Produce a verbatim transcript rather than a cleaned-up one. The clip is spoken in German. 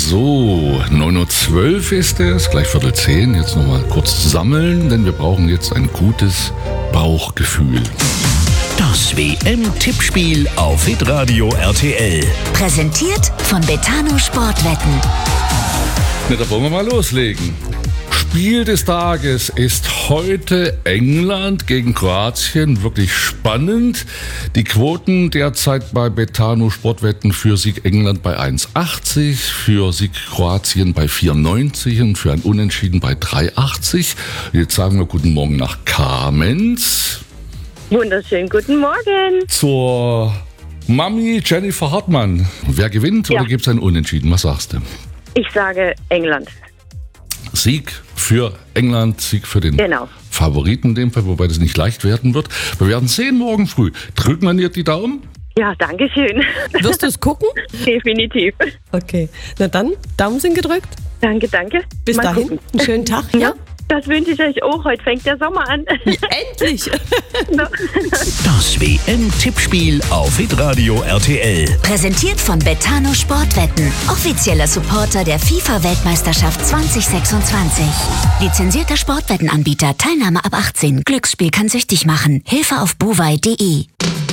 So, neun Uhr zwölf ist es, gleich Viertel zehn. Jetzt nochmal kurz sammeln, denn wir brauchen jetzt ein gutes Bauchgefühl. Das W M-Tippspiel auf Hitradio R T L. Präsentiert von Betano Sportwetten. Na, da wollen wir mal loslegen. Spiel des Tages ist heute England gegen Kroatien. Wirklich spannend. Die Quoten derzeit bei Betano Sportwetten für Sieg England bei eins Komma achtzig, für Sieg Kroatien bei vier Komma neunzig und für ein Unentschieden bei drei Komma achtzig. Jetzt sagen wir guten Morgen nach Kamenz. Wunderschönen guten Morgen. Zur Mami Jennifer Hartmann. Wer gewinnt Ja. oder gibt es ein Unentschieden? Was sagst du? Ich sage England. Sieg für England, Sieg für den Genau. Favoriten in dem Fall, wobei das nicht leicht werden wird. Wir werden sehen morgen früh. Drücken wir dir die Daumen? Ja, danke schön. Wirst du es gucken? Definitiv. Okay. Na dann, Daumen sind gedrückt. Danke, danke. Bis Mal dahin, gucken. einen schönen Tag. Ja? Ja, das wünsche ich euch auch. Heute fängt der Sommer an. Endlich! Das W M-Tippspiel auf Hitradio R T L. Präsentiert von Betano Sportwetten. Offizieller Supporter der FIFA-Weltmeisterschaft zwanzig sechsundzwanzig. Lizenzierter Sportwettenanbieter. Teilnahme ab achtzehn. Glücksspiel kann süchtig machen. Hilfe auf buwei punkt de.